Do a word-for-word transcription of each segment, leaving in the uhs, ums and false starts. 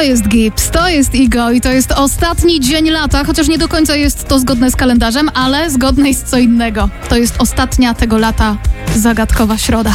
jest Gibbs, to jest Igo i to jest ostatni dzień lata, chociaż nie do końca jest to zgodne z kalendarzem, ale zgodne jest co innego. To jest ostatnia tego lata zagadkowa środa.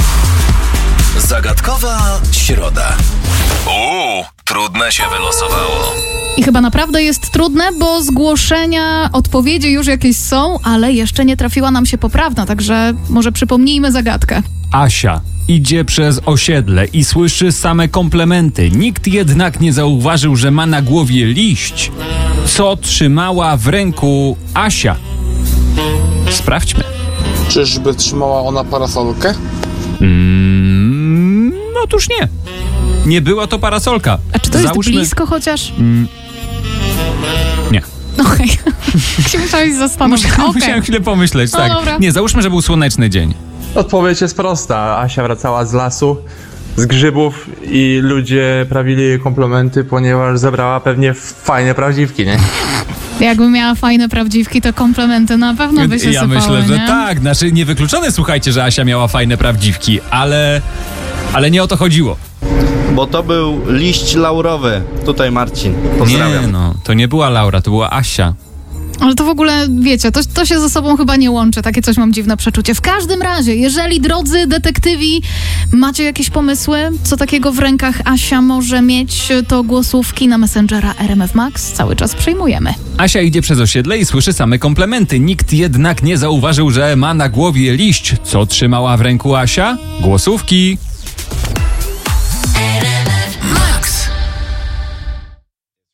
Zagadkowa środa. Uuu, trudne się wylosowało. I chyba naprawdę jest trudne, bo zgłoszenia, odpowiedzi już jakieś są, ale jeszcze nie trafiła nam się poprawna, także może przypomnijmy zagadkę. Asia idzie przez osiedle i słyszy same komplementy. Nikt jednak nie zauważył, że ma na głowie liść. Co trzymała w ręku Asia? Sprawdźmy. Czyżby trzymała ona parasolkę? Mm, otóż nie. Nie była to parasolka. A czy to jest Załóżmy... blisko chociaż? Mm, nie. Okej. Okay. Się musiałeś zastanowić. Musiałem, Okay. musiałem chwilę pomyśleć, No tak. dobra. Nie, załóżmy, że był słoneczny dzień. Odpowiedź jest prosta. Asia wracała z lasu, z grzybów i ludzie prawili jej komplementy, ponieważ zebrała pewnie fajne prawdziwki, nie? Jakby miała fajne prawdziwki, to komplementy na pewno by się Ja sypały, myślę, że nie? tak. Znaczy, niewykluczone, słuchajcie, że Asia miała fajne prawdziwki, ale... Ale nie o to chodziło. Bo to był liść laurowy. Tutaj Marcin. Pozdrawiam. Nie, no, to nie była Laura, to była Asia. Ale to w ogóle, wiecie, to, to się ze sobą chyba nie łączy. Takie coś mam dziwne przeczucie. W każdym razie, jeżeli, drodzy detektywi, macie jakieś pomysły, co takiego w rękach Asia może mieć, to głosówki na Messengera R M F Max cały czas przyjmujemy. Asia idzie przez osiedle i słyszy same komplementy. Nikt jednak nie zauważył, że ma na głowie liść. Co trzymała w ręku Asia? Głosówki.